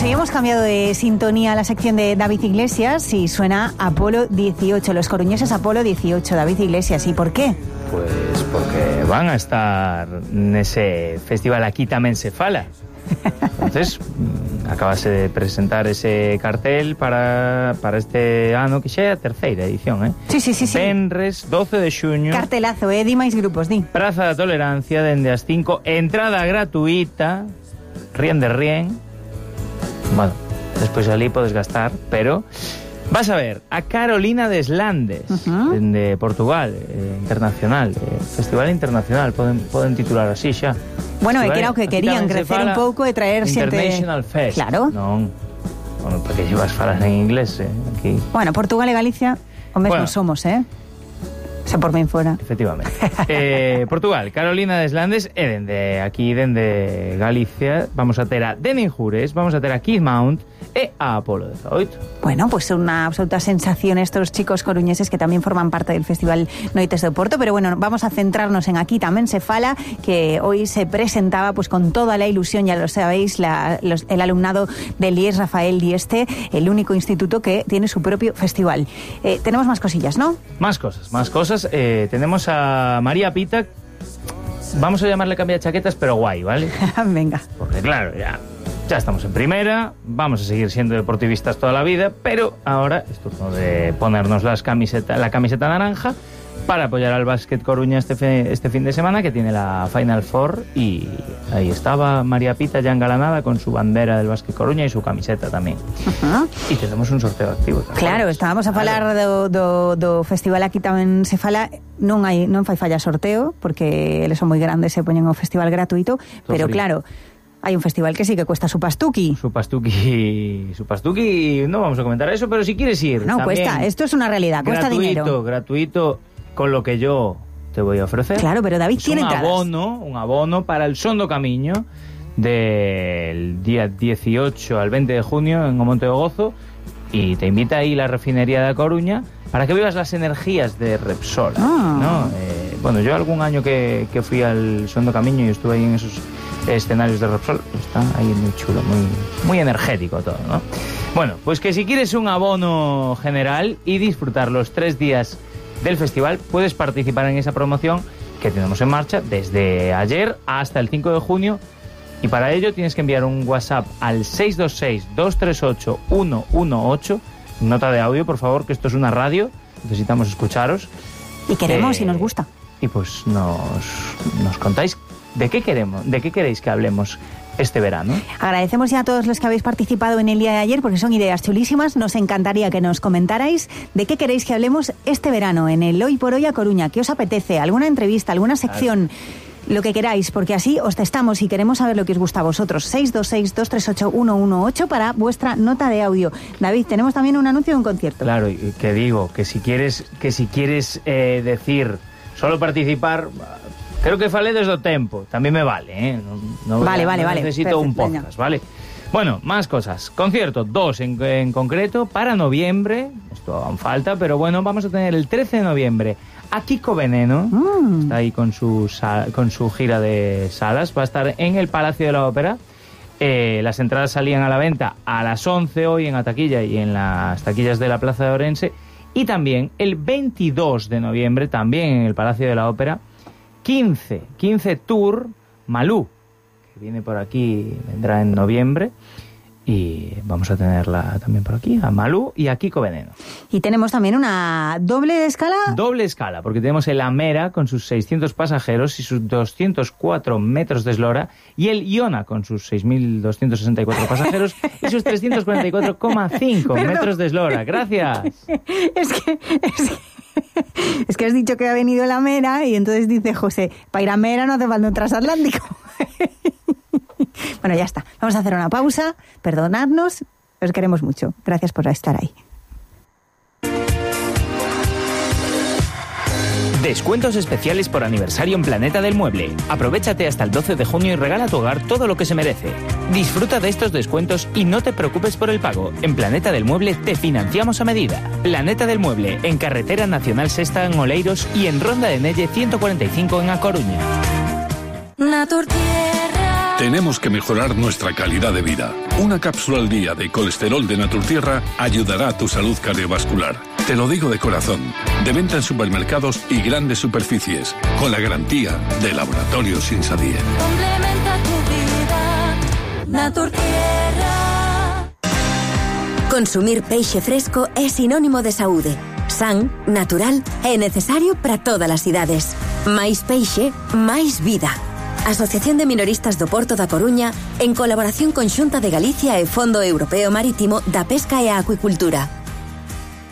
hoy hemos cambiado de sintonía a la sección de David Iglesias y suena Apolo 18, los coruñeses Apolo 18, David Iglesias. ¿Y por qué? Pues porque van a estar nese festival Aquí Tamén Se Fala. Entonces, acabase de presentar ese cartel para este ano, que xa é a terceira edición, Sí. Venres, 12 de xuño. Cartelazo, di máis grupos, di. Praza da Tolerancia, dende as 5, entrada gratuita, rien de rien. Bueno, despois ali podes gastar, pero vas a ver a Carolina Deslandes, dende Portugal, internacional, festival internacional, poden titular así xa. Bueno, é que era o que querían, crecer un pouco e traer xente... International Fest. Claro. Non. Bueno, porque llevas falas en inglés, aquí. Bueno, Portugal e Galicia o mesmo somos, xa por ben fora. Efectivamente. Portugal, Carolina Deslandes e dende Galicia vamos a ter a Denin Jures, vamos a ter a Keith Mount e a Apolo 18. Bueno, pues una absoluta sensación estos chicos coruñeses que también forman parte del Festival Noites de Oporto, pero bueno, vamos a centrarnos en Aquí Tamén Se Fala, que hoy se presentaba pues con toda la ilusión, ya lo sabéis, el alumnado del IES Rafael Dieste, el único instituto que tiene su propio festival. Tenemos más cosillas, ¿no? Más cosas. Tenemos a María Pita, vamos a llamarle cambia chaquetas, pero guay, ¿vale? Venga. Porque claro, ya estamos en primera, vamos a seguir siendo deportivistas toda la vida, pero ahora es turno de ponernos la camiseta naranja para apoyar al Básquet Coruña este fin de semana, que tiene la Final Four, y ahí estaba María Pita ya engalanada con su bandera del Básquet Coruña y su camiseta tamén. Y tenemos un sorteo activo tamén. Claro, estábamos a falar do festival Aquí Tamén Se Fala. Non fai falla sorteo, porque eles son moi grandes e poñen o festival gratuito, pero claro, hay un festival que sí que cuesta su pastuqui. Su pastuqui, no vamos a comentar eso, pero si quieres ir... No, cuesta, esto es una realidad, cuesta dinero. Gratuito, con lo que yo te voy a ofrecer. Claro, pero David tiene entradas. Un abono para el Son do Camiño del día 18 al 20 de junio en o Monte do Gozo, y te invita ahí la refinería de A Coruña para que vivas las energías de Repsol, ¿no? Bueno, yo algún año que fui al Son do Camiño y estuve ahí en esos escenarios de Repsol, está ahí muy chulo, muy energético todo, ¿no? Bueno, pues que si quieres un abono general y disfrutar los 3 días del festival, puedes participar en esa promoción que tenemos en marcha desde ayer hasta el 5 de junio, y para ello tienes que enviar un WhatsApp al 626-238-118, nota de audio, por favor, que esto es una radio, necesitamos escucharos. Y queremos y nos gusta. Y pues nos contáis de qué queréis que hablemos este verano. Agradecemos ya a todos los que habéis participado en el día de ayer, porque son ideas chulísimas. Nos encantaría que nos comentarais de qué queréis que hablemos este verano en el Hoy por Hoy a Coruña. ¿Qué os apetece? ¿Alguna entrevista? ¿Alguna sección? Lo que queráis, porque así os testamos y queremos saber lo que os gusta a vosotros. 626-238-118 para vuestra nota de audio. David, tenemos también un anuncio de un concierto. Claro, y que digo, que si quieres decir, solo participar... Creo que falé desde o tempo, también me vale, Vale. Necesito un podcast, ¿vale? Bueno, más cosas. Concierto, 2 en concreto, para noviembre. Esto aún falta, pero bueno, vamos a tener el 13 de noviembre a Kiko Veneno. Está ahí con su gira de salas. Va a estar en el Palacio de la Ópera. Las entradas salían a la venta a las 11 hoy en Ataquilla y en las taquillas de la Plaza de Orense. Y también el 22 de noviembre, también en el Palacio de la Ópera, 15 Tour Malú, que viene por aquí, vendrá en noviembre, y vamos a tenerla también por aquí, a Malú y a Kiko Veneno. Y tenemos también una doble escala. Doble escala, porque tenemos el Amera con sus 600 pasajeros y sus 204 metros de eslora, y el Iona con sus 6.264 pasajeros y sus 344,5 metros de eslora. Gracias. Es que has dicho que ha venido la Mera y entonces dice José, para ir a Mera no hace falta un transatlántico. Bueno, ya está. Vamos a hacer una pausa. Perdonadnos. Os queremos mucho. Gracias por estar ahí. Descuentos especiales por aniversario en Planeta del Mueble. Aprovéchate hasta el 12 de junio y regala a tu hogar todo lo que se merece. Disfruta de estos descuentos y no te preocupes por el pago. En Planeta del Mueble te financiamos a medida. Planeta del Mueble, en Carretera Nacional Sexta en Oleiros y en Ronda de Nelle 145 en A Coruña. Naturtierra. Tenemos que mejorar nuestra calidad de vida. Una cápsula al día de colesterol de Naturtierra ayudará a tu salud cardiovascular. Te lo digo de corazón. De venta en supermercados y grandes superficies, con la garantía de Laboratorios Insadier. Complementa tu vida, Naturtierra. Consumir peixe fresco é sinónimo de saúde. San, natural e necesario para todas as idades. Máis peixe, máis vida. Asociación de Minoristas do Porto da Coruña, en colaboración con Xunta de Galicia e Fondo Europeo Marítimo da Pesca e a Acuicultura.